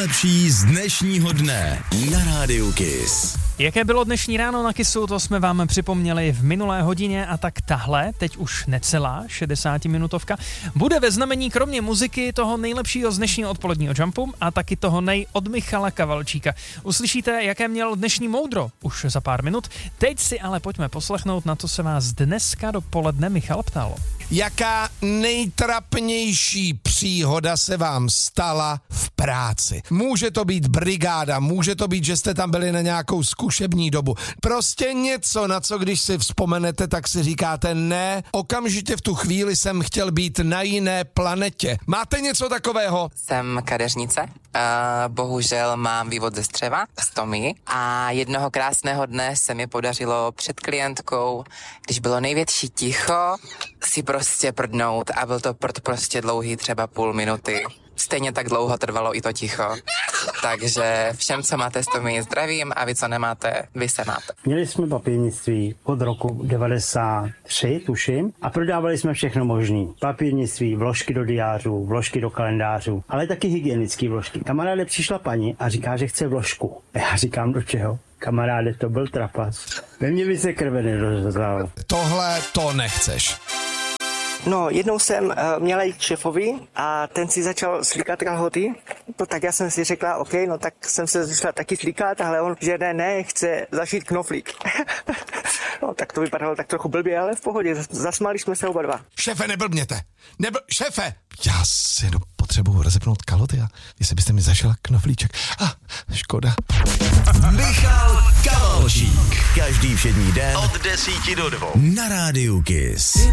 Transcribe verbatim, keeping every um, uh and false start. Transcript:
nejlepší z dnešního dne na Rádiu Kiss. Jaké bylo dnešní ráno na Kissu, to jsme vám připomněli v minulé hodině a tak tahle, teď už necelá šedesátiminutovka, bude ve znamení kromě muziky toho nejlepšího z dnešního odpoledního jumpu a taky toho nej od Michala Kavalčíka. Uslyšíte, jaké měl dnešní moudro už za pár minut. Teď si ale pojďme poslechnout, na co se vás dneska dopoledne Michal ptal. Jaká nejtrapnější příhoda se vám stala v práci? Může to být brigáda, může to být, že jste tam byli na nějakou zkušební dobu. Prostě něco, na co když si vzpomenete, tak si říkáte ne, okamžitě v tu chvíli jsem chtěl být na jiné planetě. Máte něco takového? Jsem kadeřnice, uh, bohužel mám vývod ze střeva, stomii a jednoho krásného dne se mi podařilo před klientkou, když bylo největší ticho, si prostě prdnout a byl to prd prostě dlouhý třeba půl minuty. Stejně tak dlouho trvalo i to ticho. Takže všem, co máte stomii, zdravím a vy, co nemáte, vy se máte. Měli jsme papírnictví od roku devadesát tři, tuším, a prodávali jsme všechno možný. Papírnictví, vložky do diářů, vložky do kalendářů, ale taky hygienické vložky. Kamaráde přišla paní a říká, že chce vložku. Já říkám, do čeho? Kamaráde, to byl trapas. Ve mně by se krve nedozval. Tohle to nechceš. No, jednou jsem uh, měla jít k šéfovi a ten si začal slíkat kalhoty. No tak já jsem si řekla, OK, no tak jsem se začala taky slíkat, ale on, že ne, ne, chce zašít knoflík. No tak to vypadalo tak trochu blbě, ale v pohodě, zasmáli jsme se oba dva. Šéfe, neblbněte. Nebl... Šéfe! Já si jenom potřebuji rozepnout kalhoty a jestli byste mi zašila knoflíček. Ah, škoda. Michal Kavalčík. Každý všední den od desíti do dvou na Rádiu Kiss.